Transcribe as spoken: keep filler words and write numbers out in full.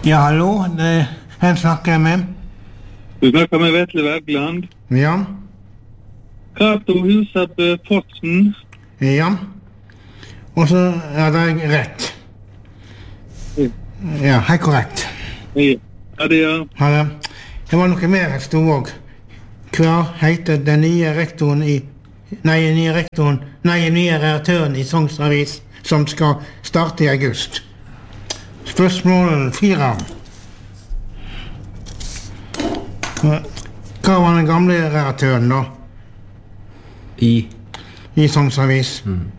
Ja, hallo, det, hvem snakker jeg med? Du snakker med Vetle Wergeland. Ja. Cato Husebø Fossen. Ja. Og så er det rett. Ja, helt korrekt. Ja, det er. Ha det. Det var noe mer jeg stod også. Hva heter den nye rektoren i... Nei, den nye rektoren... Nei, den nye redaktøren i Sogns Avis som skal starte i august. Spørsmål fire. Hva var den gamle redaktøren da? I? I Sogns Avis. Mm.